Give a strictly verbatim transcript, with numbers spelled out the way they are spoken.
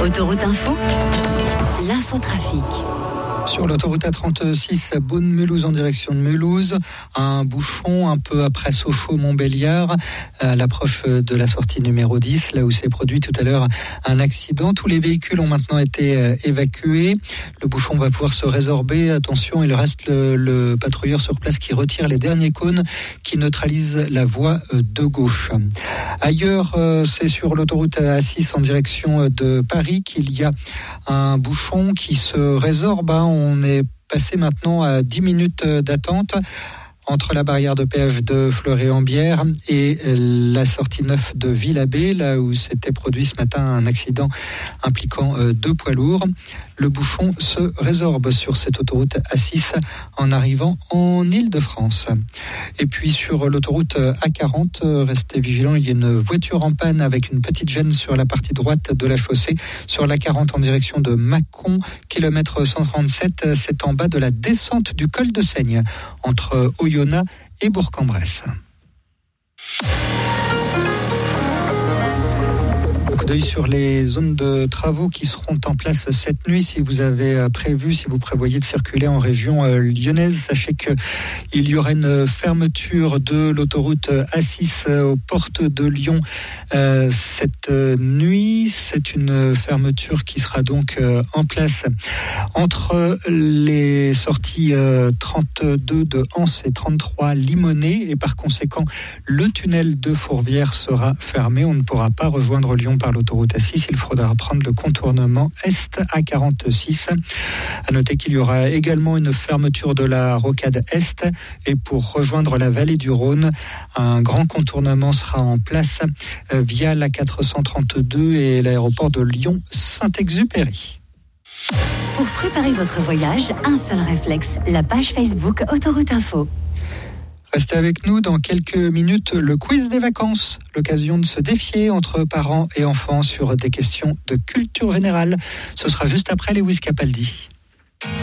Autoroute Info, l'infotrafic. Sur l'autoroute A trente-six à Beaune-Mulhouse en direction de Mulhouse, un bouchon un peu après Sochaux-Montbéliard à l'approche de la sortie numéro dix, là où s'est produit tout à l'heure un accident. Tous les véhicules ont maintenant été évacués. Le bouchon va pouvoir se résorber. Attention, il reste le, le patrouilleur sur place qui retire les derniers cônes qui neutralisent la voie de gauche. Ailleurs, c'est sur l'autoroute A six en direction de Paris qu'il y a un bouchon qui se résorbe. On est passé maintenant à dix minutes d'attente entre la barrière de péage de Fleury-en-Bière et la sortie neuf de Villabé, là où s'était produit ce matin un accident impliquant deux poids lourds. Le bouchon se résorbe sur cette autoroute A six en arrivant en Île-de-France. Et puis sur l'autoroute A quarante, restez vigilants, il y a une voiture en panne avec une petite gêne sur la partie droite de la chaussée. Sur l'A quarante en direction de Mâcon, kilomètre cent trente-sept, c'est en bas de la descente du col de Seigne, entre Oyonnax et Bourg-en-Bresse. Coup d'œil sur les zones de travaux qui seront en place cette nuit. Si vous avez prévu, si vous prévoyez de circuler en région lyonnaise, sachez que il y aura une fermeture de l'autoroute A six aux portes de Lyon euh, cette nuit. C'est une fermeture qui sera donc euh, en place entre les sorties euh, trente-deux de Anse et trente-trois Limonest, et par conséquent le tunnel de Fourvière sera fermé. On ne pourra pas rejoindre Lyon par l'autoroute A six, il faudra prendre le contournement Est A quarante-six. À noter qu'il y aura également une fermeture de la rocade Est, et pour rejoindre la vallée du Rhône, un grand contournement sera en place via la quatre cent trente-deux et l'aéroport de Lyon-Saint-Exupéry. Pour préparer votre voyage, un seul réflexe, la page Facebook Autoroute Info. Restez avec nous dans quelques minutes, le quiz des vacances, l'occasion de se défier entre parents et enfants sur des questions de culture générale. Ce sera juste après Lewis Capaldi.